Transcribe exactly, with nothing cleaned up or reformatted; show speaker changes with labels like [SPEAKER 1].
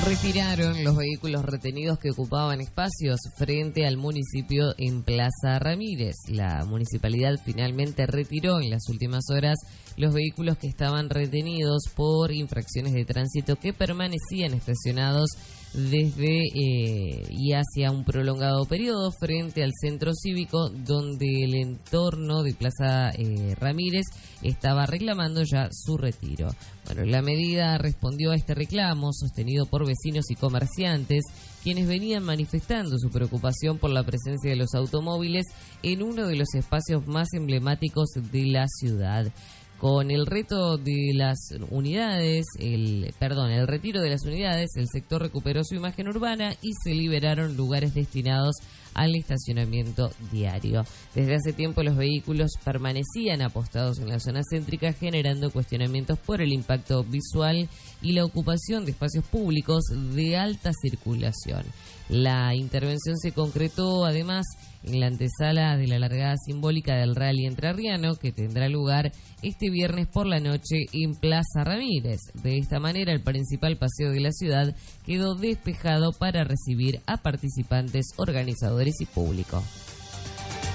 [SPEAKER 1] Retiraron los vehículos retenidos que ocupaban espacios frente al municipio en Plaza Ramírez. La municipalidad finalmente retiró en las últimas horas los vehículos que estaban retenidos por infracciones de tránsito que permanecían estacionados desde eh, y hacia un prolongado periodo frente al centro cívico, donde el entorno de Plaza eh, Ramírez estaba reclamando ya su retiro. Bueno, la medida respondió a este reclamo sostenido por vecinos y comerciantes, quienes venían manifestando su preocupación por la presencia de los automóviles en uno de los espacios más emblemáticos de la ciudad. Con el reto de las unidades, el perdón, el retiro de las unidades, el sector recuperó su imagen urbana y se liberaron lugares destinados al estacionamiento diario. Desde hace tiempo los vehículos permanecían apostados en la zona céntrica, generando cuestionamientos por el impacto visual y la ocupación de espacios públicos de alta circulación. La intervención se concretó además en la antesala de la largada simbólica del Rally Entrerriano, que tendrá lugar este viernes por la noche en Plaza Ramírez. De esta manera, el principal paseo de la ciudad quedó despejado para recibir a participantes, organizadores y público.